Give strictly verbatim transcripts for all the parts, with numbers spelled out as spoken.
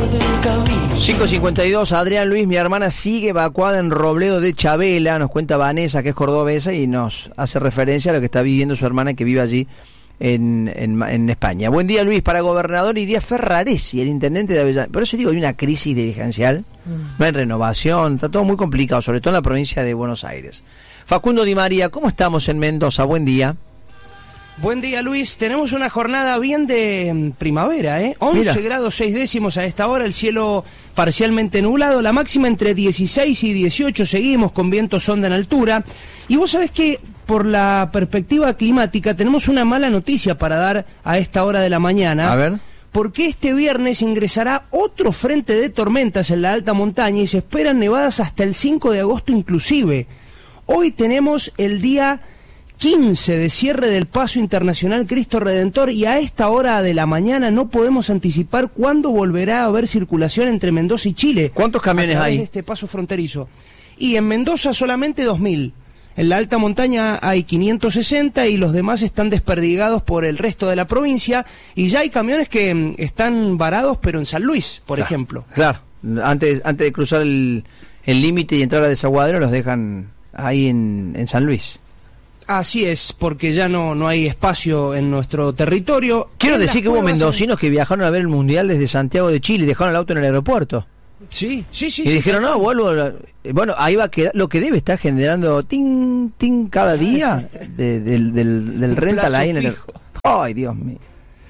del camino. cinco cincuenta y dos, Adrián Luis, mi hermana sigue evacuada en Robledo de Chabela, nos cuenta Vanessa, que es cordobesa, y nos hace referencia a lo que está viviendo su hermana que vive allí en, en, en España. Buen día, Luis. Para gobernador iría Ferraresi, el intendente de Avellaneda. Por eso digo, hay una crisis dirigencial, mm. no hay renovación, está todo muy complicado, sobre todo en la provincia de Buenos Aires. Facundo Di María, ¿cómo estamos en Mendoza? Buen día. Buen día, Luis. Tenemos una jornada bien de primavera, ¿eh? once Mira. grados seis décimos a esta hora, el cielo parcialmente nublado, la máxima entre dieciséis y dieciocho, seguimos con viento sonda en altura. Y vos sabés que por la perspectiva climática tenemos una mala noticia para dar a esta hora de la mañana. A ver. Porque este viernes ingresará otro frente de tormentas en la alta montaña y se esperan nevadas hasta el cinco de agosto inclusive. Hoy tenemos el día quince de cierre del Paso Internacional Cristo Redentor y a esta hora de la mañana no podemos anticipar cuándo volverá a haber circulación entre Mendoza y Chile. ¿Cuántos camiones hay? Este paso fronterizo. Y en Mendoza solamente dos mil. En la alta montaña hay quinientos sesenta y los demás están desperdigados por el resto de la provincia y ya hay camiones que están varados pero en San Luis, por claro, ejemplo. Claro, antes, antes de cruzar el límite y entrar a Desaguadero los dejan ahí en, en San Luis. Así es, porque ya no, no hay espacio en nuestro territorio. Quiero decir que hubo mendocinos en... que viajaron a ver el Mundial desde Santiago de Chile y dejaron el auto en el aeropuerto. Sí, sí, sí. Y sí, dijeron, sí. no, vuelvo. A... Bueno, ahí va a quedar. Lo que debe estar generando ting, ting cada día de, del, del, del rental ahí en el. Ay, Dios mío.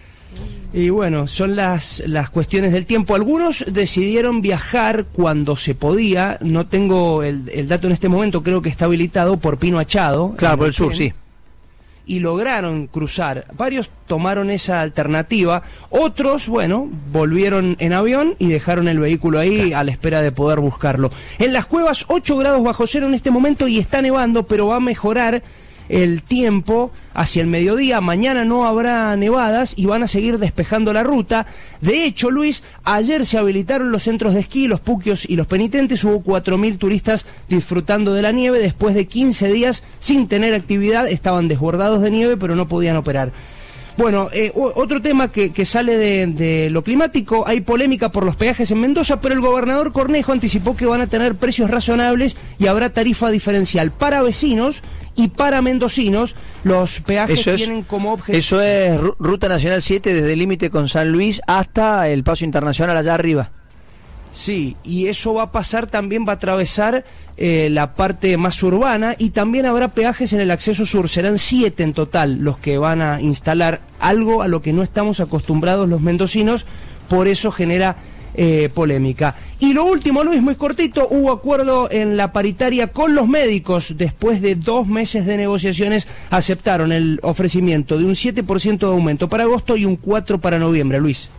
Y bueno, son las, las cuestiones del tiempo. Algunos decidieron viajar cuando se podía. No tengo el, el dato en este momento, creo que está habilitado por Pino Achado. Claro, por el sur, sí. Y lograron cruzar. Varios tomaron esa alternativa. Otros, bueno, volvieron en avión y dejaron el vehículo ahí a la espera de poder buscarlo. En las cuevas, ocho grados bajo cero en este momento y está nevando, pero va a mejorar el tiempo hacia el mediodía. Mañana no habrá nevadas y van a seguir despejando la ruta. De hecho, Luis, ayer se habilitaron los centros de esquí, los puquios y los penitentes. Hubo cuatro mil turistas disfrutando de la nieve después de quince días sin tener actividad. Estaban desbordados de nieve, pero no podían operar. Bueno, eh, otro tema que, que sale de, de lo climático, hay polémica por los peajes en Mendoza, pero el gobernador Cornejo anticipó que van a tener precios razonables y habrá tarifa diferencial para vecinos y para mendocinos. Los peajes eso es, tienen como objetivo... Eso es Ruta Nacional siete desde el límite con San Luis hasta el Paso Internacional allá arriba. Sí, y eso va a pasar, también va a atravesar eh, la parte más urbana y también habrá peajes en el acceso sur. Serán siete en total los que van a instalar, algo a lo que no estamos acostumbrados los mendocinos, por eso genera eh, polémica. Y lo último, Luis, muy cortito, hubo acuerdo en la paritaria con los médicos. Después de dos meses de negociaciones aceptaron el ofrecimiento de un siete por ciento de aumento para agosto y un cuatro por ciento para noviembre, Luis.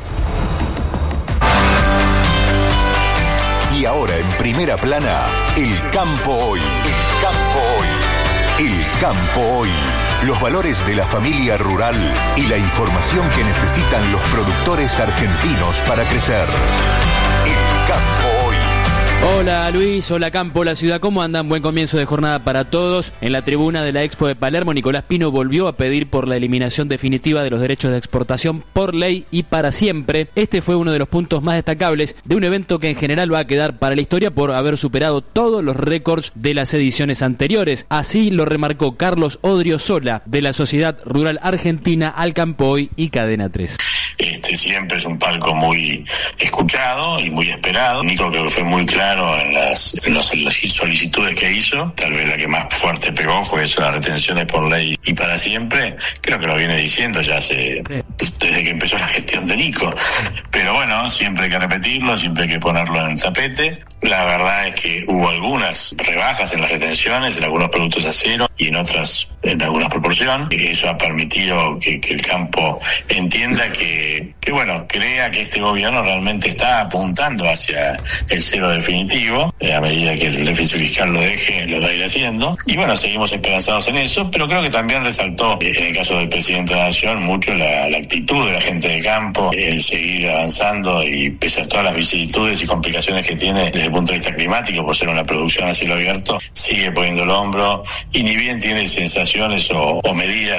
Y ahora en primera plana, el campo hoy. El campo hoy. El campo hoy. Los valores de la familia rural y la información que necesitan los productores argentinos para crecer. El campo hoy. Hola Luis, hola Campo, la ciudad, ¿cómo andan? Buen comienzo de jornada para todos. En la tribuna de la Expo de Palermo, Nicolás Pino volvió a pedir por la eliminación definitiva de los derechos de exportación por ley y para siempre. Este fue uno de los puntos más destacables de un evento que en general va a quedar para la historia por haber superado todos los récords de las ediciones anteriores. Así lo remarcó Carlos Odriozola, de la Sociedad Rural Argentina, Al Campo Hoy y Cadena tres. Este siempre es un palco muy escuchado y muy esperado. Nico creo que fue muy claro en las, en las, en las solicitudes que hizo. Tal vez la que más fuerte pegó fue eso, las retenciones por ley y para siempre. Creo que lo viene diciendo ya hace, desde que empezó la gestión de Nico. Pero bueno, siempre hay que repetirlo, siempre hay que ponerlo en el tapete. La verdad es que hubo algunas rebajas en las retenciones, en algunos productos a cero y en otras en alguna proporción. Eso ha permitido que, que el campo entienda que, que, bueno, crea que este gobierno realmente está apuntando hacia el cero definitivo. Eh, a medida que el déficit fiscal lo deje, lo va a ir haciendo. Y bueno, seguimos esperanzados en eso, pero creo que también resaltó, eh, en el caso del presidente de la Nación, mucho la, la actitud de la gente de campo, el seguir avanzando y pese a todas las vicisitudes y complicaciones que tiene desde el punto de vista climático, por ser una producción a cielo abierto, sigue poniendo el hombro y ni bien tiene sensaciones o, o medidas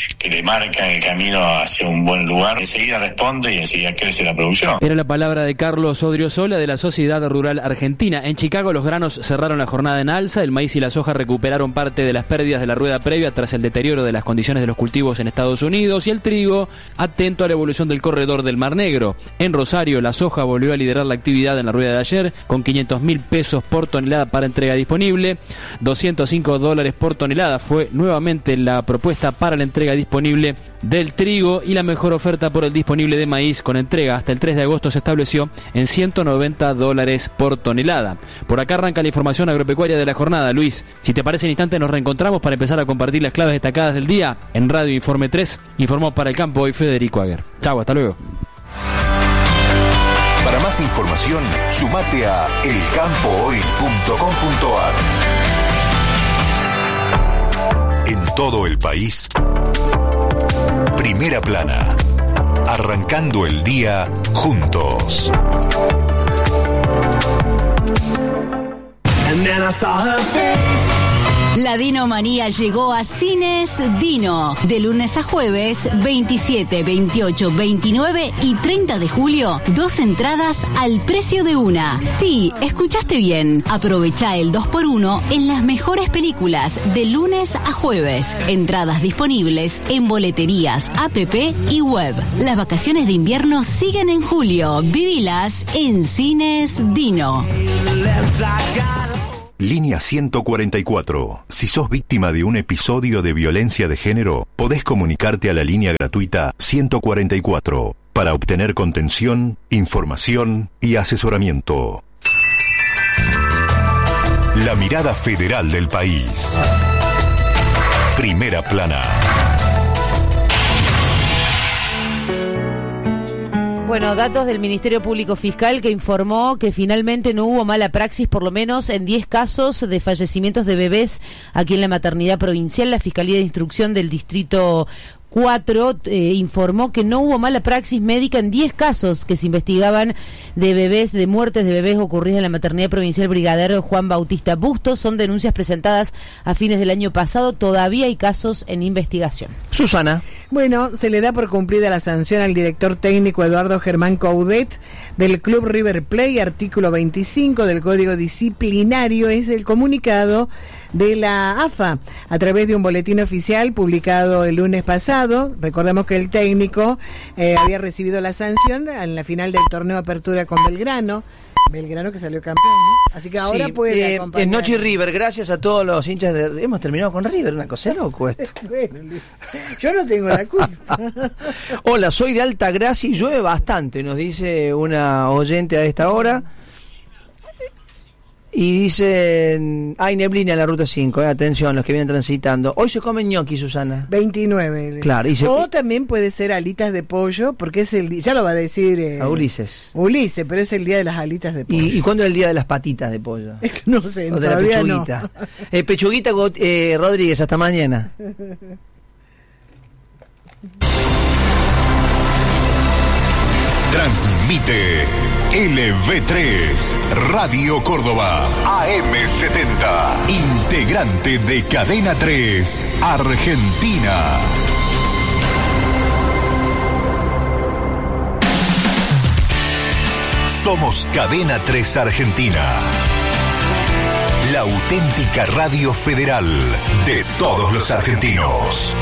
que le marcan el camino hacia un buen lugar, enseguida responde y enseguida crece la producción. Era la palabra de Carlos Odriozola de la Sociedad Rural Argentina. En Chicago los granos cerraron la jornada en alza, el maíz y la soja recuperaron parte de las pérdidas de la rueda previa tras el deterioro de las condiciones de los cultivos en Estados Unidos, y el trigo atento a la evolución del corredor del Mar Negro. En Rosario la soja volvió a liderar la actividad en la rueda de ayer con quinientos mil pesos por tonelada para entrega disponible, doscientos cinco dólares por tonelada fue nuevamente la propuesta para la entrega disponible del trigo, y la mejor oferta por el disponible de maíz con entrega hasta el tres de agosto se estableció en ciento noventa dólares por tonelada. Por acá arranca la información agropecuaria de la jornada. Luis, si te parece en instante nos reencontramos para empezar a compartir las claves destacadas del día en Radio Informe tres. Informó para el campo hoy Federico Aguer. Chau, hasta luego. Para más información, sumate a el campo hoy punto com punto a r. En todo el país, Primera Plana. Arrancando el día juntos. And then I saw her face. La Dinomanía llegó a Cines Dino. De lunes a jueves, veintisiete, veintiocho, veintinueve y treinta de julio, dos entradas al precio de una. Sí, escuchaste bien. Aprovecha el dos por uno en las mejores películas de lunes a jueves. Entradas disponibles en boleterías, app y web. Las vacaciones de invierno siguen en julio. Vivilas en Cines Dino. Línea ciento cuarenta y cuatro. Si sos víctima de un episodio de violencia de género, podés comunicarte a la línea gratuita ciento cuarenta y cuatro para obtener contención, información y asesoramiento. La mirada federal del país. Primera Plana. Bueno, datos del Ministerio Público Fiscal que informó que finalmente no hubo mala praxis, por lo menos en diez casos de fallecimientos de bebés aquí en la maternidad provincial. La Fiscalía de Instrucción del Distrito cuatro eh, informó que no hubo mala praxis médica en diez casos que se investigaban de bebés, de muertes de bebés ocurridas en la maternidad provincial Brigadier Juan Bautista Bustos. Son denuncias presentadas a fines del año pasado. Todavía hay casos en investigación. Susana. Bueno, se le da por cumplida la sanción al director técnico Eduardo Germán Coudet del Club River Plate. Artículo veinticinco del Código Disciplinario es el comunicado de la A F A a través de un boletín oficial publicado el lunes pasado. Recordemos que el técnico eh, había recibido la sanción en la final del torneo Apertura con Belgrano. Belgrano que salió campeón, ¿no? Así que ahora sí, puede eh, acompañar. En Noche River, gracias a todos los hinchas de... Hemos terminado con River, una cosa loco esto. Bueno, yo no tengo la culpa. Hola, soy de Altagracia y llueve bastante, nos dice una oyente a esta hora. Y dicen, hay neblina en la ruta cinco, eh, atención, los que vienen transitando. Hoy se comen ñoqui, Susana. veintinueve. Claro. Y se... O también puede ser alitas de pollo, porque es el día, ya lo va a decir eh, a Ulises. Ulises, pero es el día de las alitas de pollo. ¿Y, y cuándo es el día de las patitas de pollo? No sé, o de todavía la pechuguita. no. Eh, pechuguita eh, Rodríguez, hasta mañana. Transmite L V tres, Radio Córdoba, A M setenta, integrante de Cadena tres, Argentina. Somos Cadena tres Argentina, la auténtica radio federal de todos los argentinos.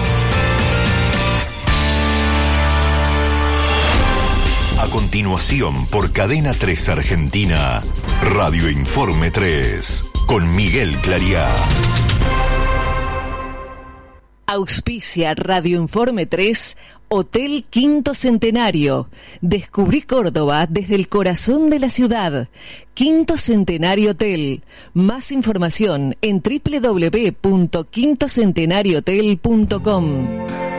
A continuación, por Cadena tres Argentina, Radio Informe tres, con Miguel Clariá. Auspicia Radio Informe tres, Hotel Quinto Centenario. Descubrí Córdoba desde el corazón de la ciudad. Quinto Centenario Hotel. Más información en doble u doble u doble u punto quinto centenario hotel punto com.